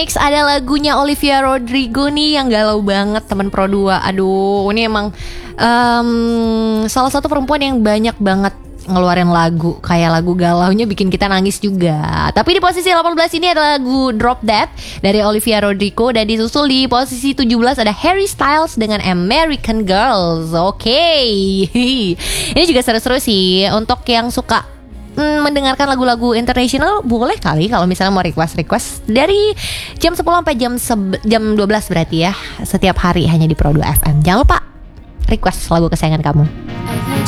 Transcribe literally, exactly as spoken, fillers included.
Next ada lagunya Olivia Rodrigo nih yang galau banget, teman Pro dua. Aduh, ini emang um, salah satu perempuan yang banyak banget ngeluarin lagu, kayak lagu galaunya bikin kita nangis juga. Tapi di posisi delapan belas ini ada lagu Drop Dead dari Olivia Rodrigo, dan disusul di posisi tujuh belas ada Harry Styles dengan American Girls. Oke, okay. Ini juga seru-seru sih untuk yang suka mm, mendengarkan lagu-lagu internasional. Boleh kali kalau misalnya mau request-request dari jam sepuluh sampai jam sebe- jam dua belas berarti ya, setiap hari hanya di Pro dua F M. Jangan lupa request lagu kesayangan kamu.